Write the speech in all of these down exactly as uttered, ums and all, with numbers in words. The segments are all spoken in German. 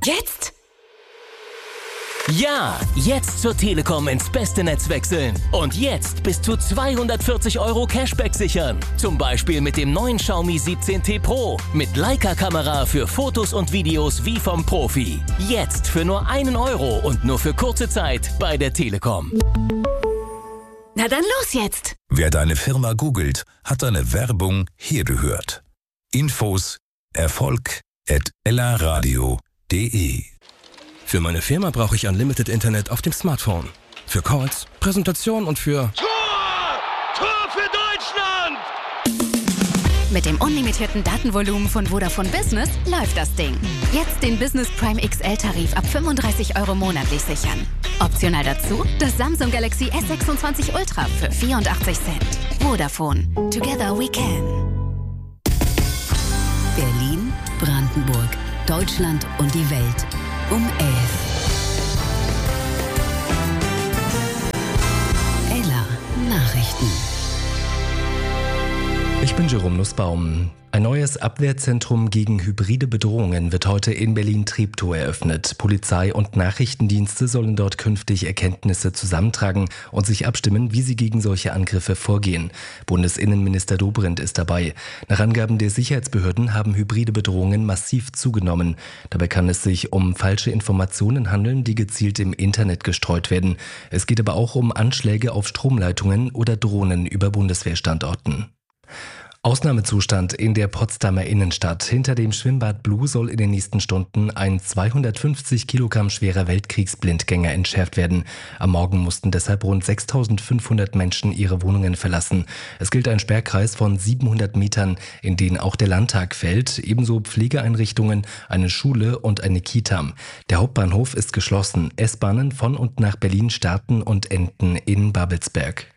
Jetzt? Ja, jetzt zur Telekom ins beste Netz wechseln. Und jetzt bis zu zweihundertvierzig Euro Cashback sichern. Zum Beispiel mit dem neuen Xiaomi siebzehn T Pro. Mit Leica-Kamera für Fotos und Videos wie vom Profi. Jetzt für nur einen Euro und nur für kurze Zeit bei der Telekom. Na dann los jetzt! Wer deine Firma googelt, hat deine Werbung hier gehört. Infos Erfolg at ellaradio punkt de. Für meine Firma brauche ich Unlimited Internet auf dem Smartphone. Für Calls, Präsentationen und für... Tor! Tor für Deutschland! Mit dem unlimitierten Datenvolumen von Vodafone Business läuft das Ding. Jetzt den Business Prime X L-Tarif ab fünfunddreißig Euro monatlich sichern. Optional dazu das Samsung Galaxy S sechsundzwanzig Ultra für vierundachtzig Cent. Vodafone. Together we can. Berlin, Brandenburg, Deutschland und die Welt. Um elf. Ella Nachrichten. Ich bin Jerome Nussbaum. Ein neues Abwehrzentrum gegen hybride Bedrohungen wird heute in Berlin-Treptow eröffnet. Polizei und Nachrichtendienste sollen dort künftig Erkenntnisse zusammentragen und sich abstimmen, wie sie gegen solche Angriffe vorgehen. Bundesinnenminister Dobrindt ist dabei. Nach Angaben der Sicherheitsbehörden haben hybride Bedrohungen massiv zugenommen. Dabei kann es sich um falsche Informationen handeln, die gezielt im Internet gestreut werden. Es geht aber auch um Anschläge auf Stromleitungen oder Drohnen über Bundeswehrstandorten. Ausnahmezustand in der Potsdamer Innenstadt. Hinter dem Schwimmbad Blue soll in den nächsten Stunden ein zweihundertfünfzig Kilogramm schwerer Weltkriegsblindgänger entschärft werden. Am Morgen mussten deshalb rund sechstausendfünfhundert Menschen ihre Wohnungen verlassen. Es gilt ein Sperrkreis von siebenhundert Metern, in den auch der Landtag fällt, ebenso Pflegeeinrichtungen, eine Schule und eine Kita. Der Hauptbahnhof ist geschlossen. S-Bahnen von und nach Berlin starten und enden in Babelsberg.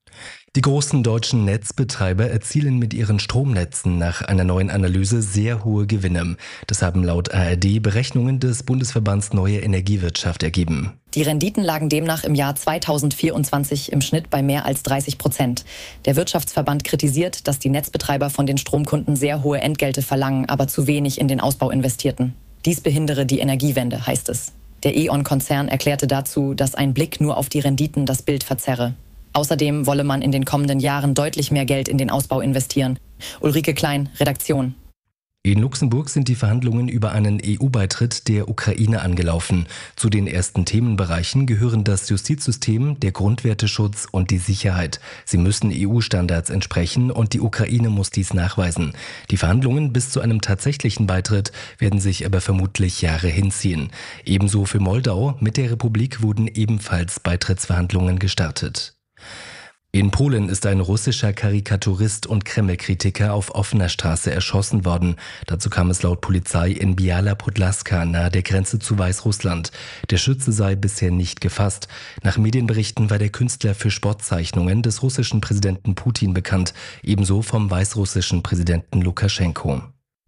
Die großen deutschen Netzbetreiber erzielen mit ihren Stromnetzen nach einer neuen Analyse sehr hohe Gewinne. Das haben laut A R D Berechnungen des Bundesverbands Neue Energiewirtschaft ergeben. Die Renditen lagen demnach im Jahr zweitausendvierundzwanzig im Schnitt bei mehr als dreißig Prozent. Der Wirtschaftsverband kritisiert, dass die Netzbetreiber von den Stromkunden sehr hohe Entgelte verlangen, aber zu wenig in den Ausbau investierten. Dies behindere die Energiewende, heißt es. Der E ON-Konzern erklärte dazu, dass ein Blick nur auf die Renditen das Bild verzerre. Außerdem wolle man in den kommenden Jahren deutlich mehr Geld in den Ausbau investieren. Ulrike Klein, Redaktion. In Luxemburg sind die Verhandlungen über einen E U-Beitritt der Ukraine angelaufen. Zu den ersten Themenbereichen gehören das Justizsystem, der Grundwerteschutz und die Sicherheit. Sie müssen E U-Standards entsprechen und die Ukraine muss dies nachweisen. Die Verhandlungen bis zu einem tatsächlichen Beitritt werden sich aber vermutlich Jahre hinziehen. Ebenso für Moldau. Mit der Republik wurden ebenfalls Beitrittsverhandlungen gestartet. In Polen ist ein russischer Karikaturist und Kreml-Kritiker auf offener Straße erschossen worden. Dazu kam es laut Polizei in Biała Podlaska nahe der Grenze zu Weißrussland. Der Schütze sei bisher nicht gefasst. Nach Medienberichten war der Künstler für Sportzeichnungen des russischen Präsidenten Putin bekannt, ebenso vom weißrussischen Präsidenten Lukaschenko.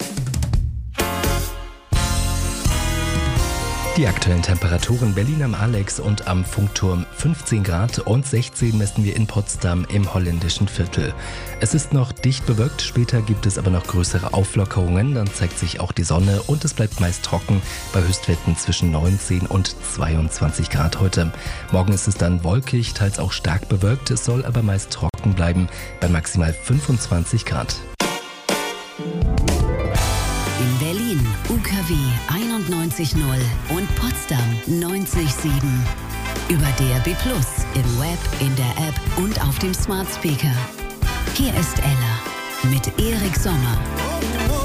Die aktuellen Temperaturen: Berlin am Alex und am Funkturm fünfzehn Grad und sechzehn messen wir in Potsdam im holländischen Viertel. Es ist noch dicht bewölkt, später gibt es aber noch größere Auflockerungen, dann zeigt sich auch die Sonne und es bleibt meist trocken bei Höchstwerten zwischen neunzehn und zweiundzwanzig Grad heute. Morgen ist es dann wolkig, teils auch stark bewölkt, es soll aber meist trocken bleiben bei maximal fünfundzwanzig Grad. In Berlin U K W einundneunzig Komma null und Potsdam neunzig Komma sieben. Über D A B plus, im Web, in der App und auf dem Smart Speaker. Hier ist Ella mit Erik Sommer.